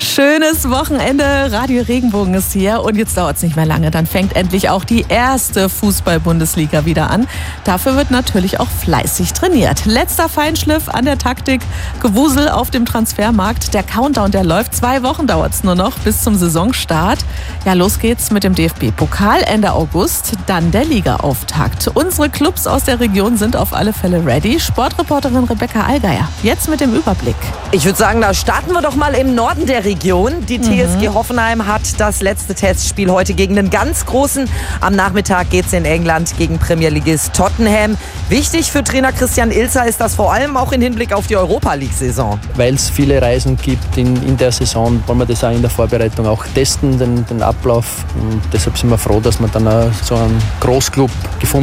Schönes Wochenende. Radio Regenbogen ist hier und jetzt dauert es nicht mehr lange. Dann fängt endlich auch die erste Fußball-Bundesliga wieder an. Dafür wird natürlich auch fleißig trainiert. Letzter Feinschliff an der Taktik. Gewusel auf dem Transfermarkt. Der Countdown, der läuft. 2 Wochen dauert es nur noch bis zum Saisonstart. Ja, los geht's mit dem DFB-Pokal Ende August. Dann der Liga-Auftakt. Unsere Clubs aus der Region sind auf alle Fälle ready. Sportreporterin Rebecca Allgeier. Jetzt mit dem Überblick. Ich würde sagen, da starten wir doch mal im Norden der Region. Die TSG Hoffenheim hat das letzte Testspiel heute gegen den ganz Großen. Am Nachmittag geht es in England gegen Premierligist Tottenham. Wichtig für Trainer Christian Ilzer ist das vor allem auch im Hinblick auf die Europa-League-Saison. Weil es viele Reisen gibt in der Saison, wollen wir das auch in der Vorbereitung auch testen, den Ablauf. Und deshalb sind wir froh, dass wir dann auch so einen Großclub gefunden